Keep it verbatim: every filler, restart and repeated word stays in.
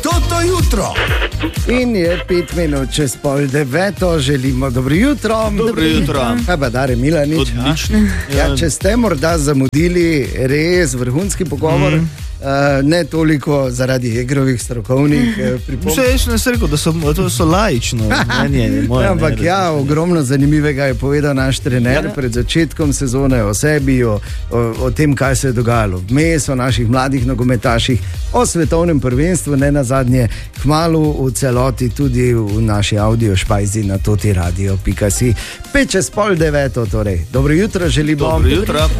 Toto jutro. In je pet minut čez pol deveto, želimo dobro jutro. Dobro jutro. Kaj pa Dare Milanič? Odlično. Ja, če ste morda zamudili res vrhunski pogovor, mm. uh, ne toliko zaradi Egrovih strokovnih uh, pripomb. Še jaz sem rekel, da so, to so laično. Mnenje, moje, Ampak ne, ja, ogromno zanimivega je povedal naš trener ja, pred začetkom sezone o sebi, o, o, o tem, kaj se je dogajalo vmes, o naših mladih nogometaših, o svetovnem prvenstvu, ne nazadnje, kmalu v celoti tudi v naši audio špajzi na totiradio pika si. Pet čez pol deveto, torej. Dobro jutro želimo. Dobro jutro.